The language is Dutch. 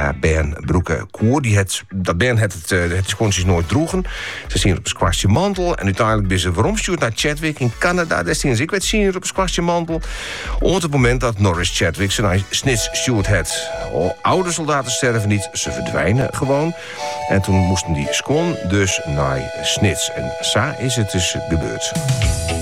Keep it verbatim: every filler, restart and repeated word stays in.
haar bern broeken koer. Die het, dat bern het het, uh, het schoentjes nooit droegen. Ze zien op een squasje mantel. En uiteindelijk ben ze veromstuurd naar Chadwick in Canada. Daar zien ze ik werd zien op een squasje mantel. Op het moment dat Norris Chadwick zijn snits stuurd had. Oh, oude soldaten sterven niet, ze verdwijnen gewoon. En toen moesten die schoon dus naar snits. En zo is het dus gebeurd.